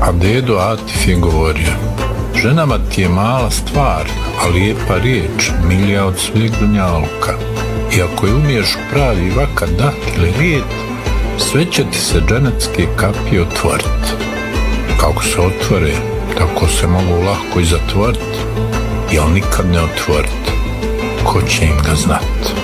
A dedo Atif je govorio: ženama ti je mala stvar, a lijepa riječ milija od sveg dunjaluka. I ako je umiješ pravi vakat dat ili rijet, sve će ti se dženecke kapije otvorit. Kako se otvore, tako se mogu lahko i zatvorit, jel nikad ne otvorit. Ko će im ga znat?